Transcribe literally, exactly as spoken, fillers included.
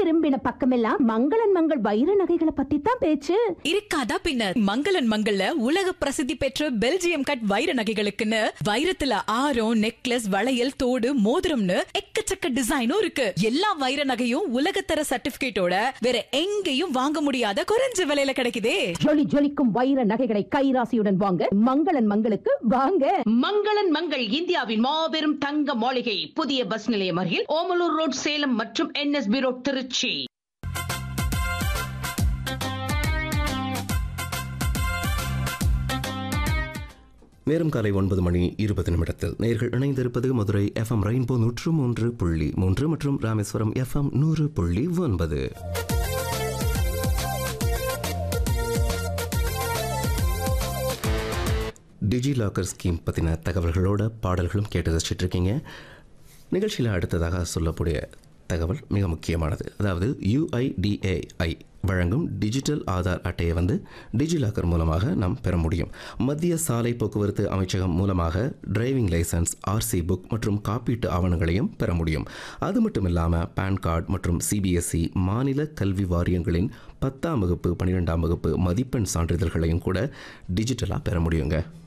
திரும்பின பக்கமெல்லாம் மங்களன் மங்கள் வைர நகைகளை பத்தி தான் பேச்சு. இருக்காதா பின்ன. மங்களன் மங்கள்ல உலக பிரசித்தி பெற்ற பெல்ஜியம் கட் வைர நகைகளுக்குன்னு வைரத்துல ஆரம், நெக்லஸ், வளையல், தோடு, மோதிரம்னு எக்கச்சக்க டிசைனும் இருக்கு. எல்லா வைர நகையும் உலகத்தர சர்டிபிகேட்டோட வேற எங்கேயும் வாங்க முடியாத குறைஞ்ச விலையில கிடைக்குதே. ஜொலி ஜொலிக்கும் வைர நகைகளை கைராசியுடன் வாங்க மங்களன் மங்களுக்கு வாங்க. மங்களன் மங்கள் இந்தியாவின் மாபெரும் தங்க மாளிகை, புதிய பஸ் நிலையம் அருகில் ஓமலூர் ரோட், சேலம் மற்றும் என்எஸ்பி ரோட், திருச்சி. நேரம் காலை ஒன்பது மணி இருபது நிமிடத்தில் நேர்கள் இணைந்திருப்பது மதுரை எஃப்எம் ரெயின்போ நூற்று மூன்று புள்ளி மூன்று மற்றும் ராமேஸ்வரம் எஃப்எம் நூறு புள்ளி ஒன்பது. டிஜி லாக்கர் ஸ்கீம் பற்றின தகவல்களோட பாடல்களும் கேட்டு ரசிச்சுட்டு இருக்கீங்க. நிகழ்ச்சியில் அடுத்ததாக சொல்லக்கூடிய தகவல் மிக முக்கியமானது. அதாவது யுஐடிஏஐ வழங்கும் டிஜிட்டல் ஆதார் அட்டையை வந்து டிஜிலாக்கர் மூலமாக நாம் பெற முடியும். மத்திய சாலை போக்குவரத்து அமைச்சகம் மூலமாக டிரைவிங் லைசன்ஸ், ஆர்சி புக் மற்றும் காப்பீட்டு ஆவணங்களையும் பெற முடியும். அது மட்டும் இல்லாமல் பேன் கார்டு மற்றும் சிபிஎஸ்இ மாநில கல்வி வாரியங்களின் பத்தாம் வகுப்பு, பன்னிரெண்டாம் வகுப்பு மதிப்பெண் சான்றிதழ்களையும் கூட டிஜிட்டலாக பெற முடியுங்க.